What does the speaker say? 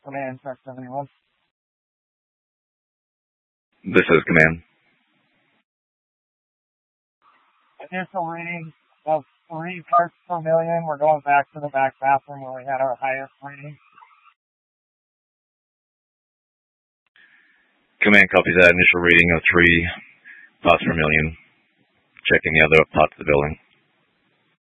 Command, Truck 71. This is Command. Initial reading of 3 parts per million. We're going back to the back bathroom where we had our highest reading. Command copies that. Initial reading of 3 parts per million. Checking the other parts of the building.